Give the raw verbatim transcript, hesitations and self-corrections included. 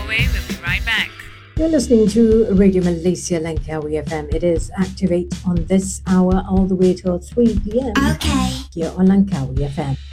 away. We'll be right back. You're listening to Radio Malaysia Langkawi F M. It is Activate on this hour all the way till three p.m. Okay. Here on Langkawi F M.